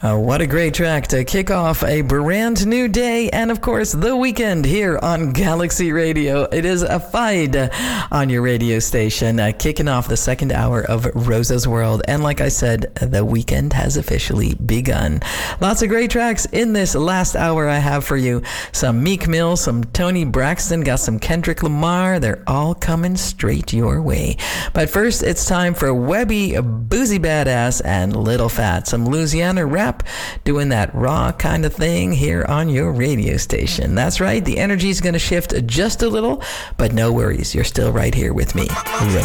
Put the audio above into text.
What a great track to kick off a brand new day and, of course, the weekend here on Galaxy Radio. It is a fight on your radio station, kicking off the second hour of Rosa's World. And like I said, the weekend has officially begun. Lots of great tracks in this last hour I have for you. Some Meek Mill, some Tony Braxton, got some Kendrick Lamar. They're all coming straight your way. But first, it's time for Webby, Boozy Badass, and Little Fat. Some Louisiana rap doing that raw kind of thing here on your radio station. That's right, the energy is going to shift just a little, but no worries, you're still right here with me.